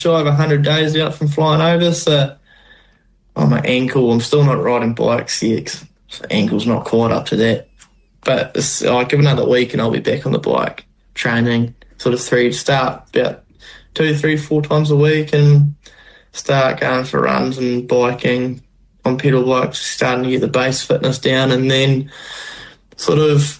shy of 100 days out from flying over, so my ankle, I'm still not riding bikes yet, so ankle's not quite up to that. But I'll give another week and I'll be back on the bike, training sort of start about 2, 3, 4 times a week and start going for runs and biking on pedal bikes, starting to get the base fitness down, and then sort of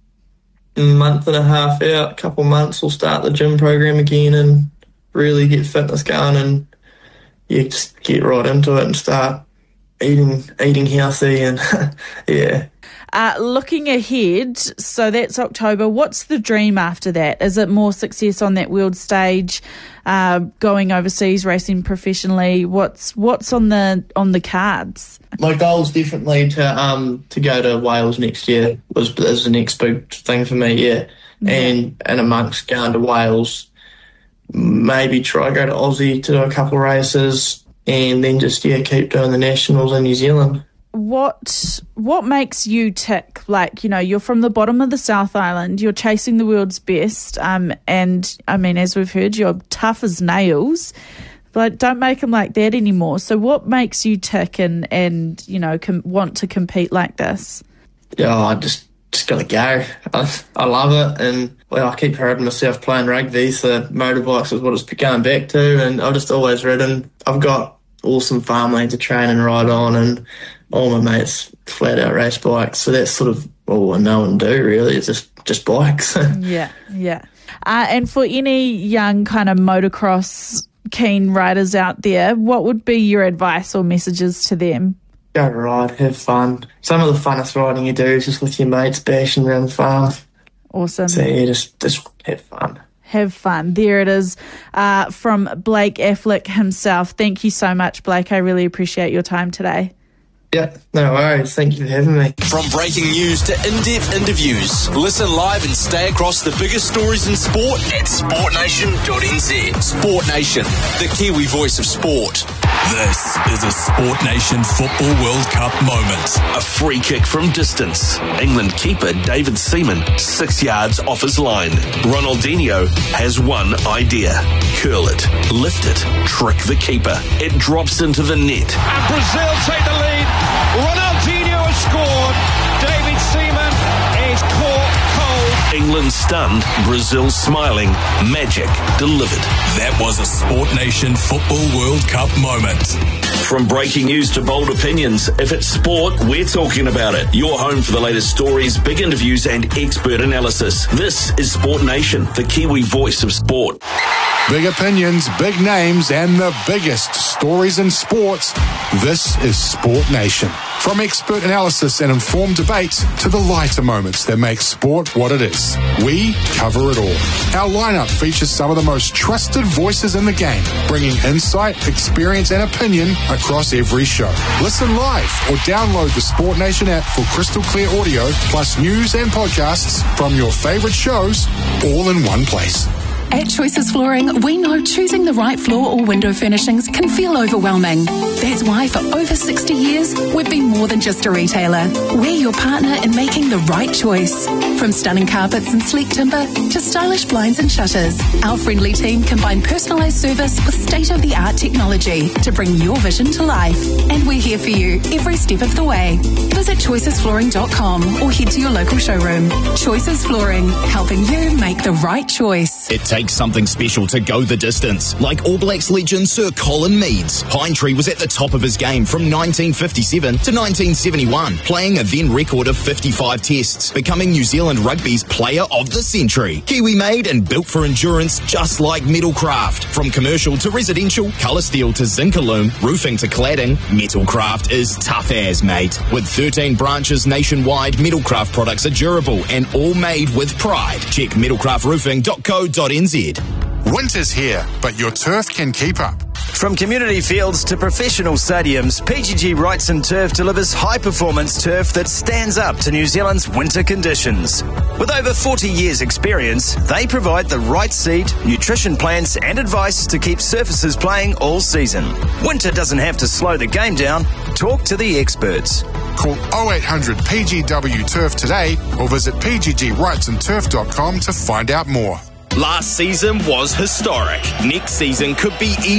a month and a half out, a couple of months, we'll start the gym program again and really get fitness going and just get right into it and start eating healthy and yeah. Looking ahead, so that's October. What's the dream after that? Is it more success on that world stage, going overseas, racing professionally? What's on the cards? My goal's definitely to go to Wales next year. Is the next big thing for me, yeah. And amongst going to Wales, maybe try go to Aussie to do a couple of races, and then just keep doing the nationals in New Zealand. What makes you tick? Like, you're from the bottom of the South Island, you're chasing the world's best, and I mean, as we've heard, you're tough as nails, but don't make them like that anymore. So what makes you tick and want to compete like this? Yeah, I just gotta go. I love it, and I keep hearing myself playing rugby, so motorbikes is what it's going back to, and I've just always ridden. I've got awesome farmland to train and ride on, and all my mates flat out race bikes, so that's sort of all I know and do really. It's just bikes. Yeah. And for any young kind of motocross keen riders out there, what would be your advice or messages to them? Go ride, have fun. Some of the funnest riding you do is just with your mates bashing around the farm. Awesome. So yeah, just have fun. Have fun. There it is, from Blake Affleck himself. Thank you so much, Blake. I really appreciate your time today. Yeah, no worries. Thank you for having me. From breaking news to in-depth interviews, listen live and stay across the biggest stories in sport at sportnation.nz. Sport Nation, the Kiwi voice of sport. This is a Sport Nation Football World Cup moment. A free kick from distance. England keeper David Seaman 6 yards off his line. Ronaldinho has one idea. Curl it, lift it, trick the keeper. It drops into the net. And Brazil take the lead. Ronaldinho has scored. David Seaman is caught cold. England stunned, Brazil smiling. Magic delivered. That was a Sport Nation Football World Cup moment. From breaking news to bold opinions, if it's sport, we're talking about it. Your home for the latest stories, big interviews and expert analysis. This is Sport Nation, the Kiwi voice of sport. Big opinions, big names, and the biggest stories in sports. This is Sport Nation. From expert analysis and informed debates to the lighter moments that make sport what it is. We cover it all. Our lineup features some of the most trusted voices in the game, bringing insight, experience, and opinion across every show. Listen live or download the Sport Nation app for crystal clear audio, plus news and podcasts from your favorite shows, all in one place. At Choices Flooring, we know choosing the right floor or window furnishings can feel overwhelming. That's why for over 60 years, we've been more than just a retailer. We're your partner in making the right choice. From stunning carpets and sleek timber to stylish blinds and shutters, our friendly team combine personalised service with state-of-the-art technology to bring your vision to life. And we're here for you every step of the way. Visit choicesflooring.com or head to your local showroom. Choices Flooring, helping you make the right choice. It takes something special to go the distance, like All Blacks legend Sir Colin Meads. Pinetree was at the top of his game from 1957 to 1971, playing a then record of 55 tests, becoming New Zealand Rugby's Player of the Century. Kiwi made and built for endurance, just like Metalcraft. From commercial to residential, colour steel to Zincalume, roofing to cladding, Metalcraft is tough as, mate. With 13 branches nationwide, Metalcraft products are durable and all made with pride. Check metalcraftroofing.co.nz. Winter's here, but your turf can keep up. From community fields to professional stadiums, PGG Wrightson Turf delivers high-performance turf that stands up to New Zealand's winter conditions. With over 40 years' experience, they provide the right seed, nutrition plans and advice to keep surfaces playing all season. Winter doesn't have to slow the game down. Talk to the experts. Call 0800 PGW Turf today or visit pggwrightsonturf.com to find out more. Last season was historic. Next season could be even